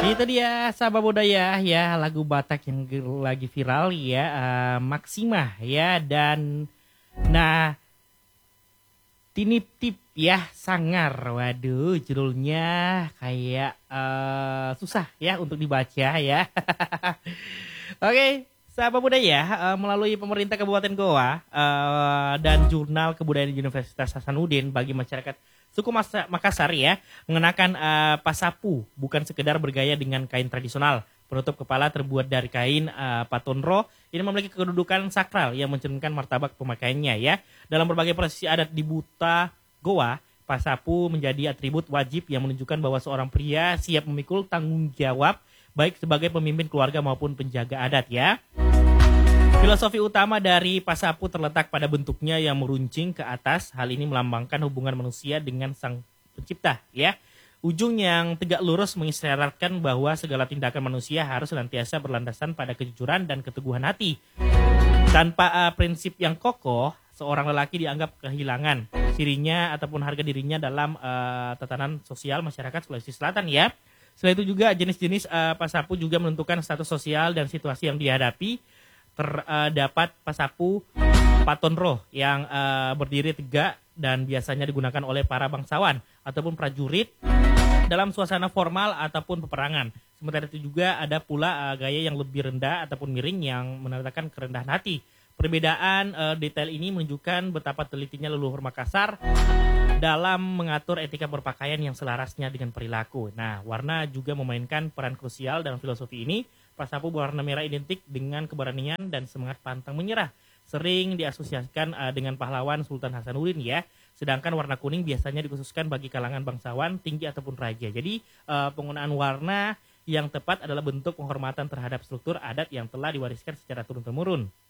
Itu dia sahabat budaya ya, lagu Batak yang lagi viral ya, Maksimah ya. Dan nah, Tinip-tip ya, Sangar. Waduh, judulnya kayak susah ya untuk dibaca ya. Oke, sahabat budaya, melalui pemerintah Kabupaten Goa dan Jurnal Kebudayaan Universitas Hasanuddin bagi masyarakat suku Makassar ya, mengenakan pasapu bukan sekedar bergaya dengan kain tradisional. Penutup kepala terbuat dari kain patonro ini memiliki kedudukan sakral yang mencerminkan martabat pemakaiannya ya. Dalam berbagai prosesi adat di Buta Goa, pasapu menjadi atribut wajib yang menunjukkan bahwa seorang pria siap memikul tanggung jawab baik sebagai pemimpin keluarga maupun penjaga adat ya. Filosofi utama dari pasapu terletak pada bentuknya yang meruncing ke atas. Hal ini melambangkan hubungan manusia dengan sang pencipta ya. Ujung yang tegak lurus mengisyaratkan bahwa segala tindakan manusia harus senantiasa berlandasan pada kejujuran dan keteguhan hati. Tanpa prinsip yang kokoh, seorang lelaki dianggap kehilangan cirinya ataupun harga dirinya dalam tatanan sosial masyarakat Sulawesi Selatan ya. Selain itu juga jenis-jenis pasapu juga menentukan status sosial dan situasi yang dihadapi. Terdapat pasapu patonro yang berdiri tegak dan biasanya digunakan oleh para bangsawan ataupun prajurit dalam suasana formal ataupun peperangan. Sementara itu juga ada pula gaya yang lebih rendah ataupun miring yang menandakan kerendahan hati. Perbedaan detail ini menunjukkan betapa telitinya leluhur Makassar dalam mengatur etika berpakaian yang selarasnya dengan perilaku. Nah, warna juga memainkan peran krusial dalam filosofi ini. Pasapu berwarna merah identik dengan keberanian dan semangat pantang menyerah. Sering diasosiasikan dengan pahlawan Sultan Hasanuddin ya. Sedangkan warna kuning biasanya dikhususkan bagi kalangan bangsawan, tinggi ataupun raja. Jadi penggunaan warna yang tepat adalah bentuk penghormatan terhadap struktur adat yang telah diwariskan secara turun-temurun.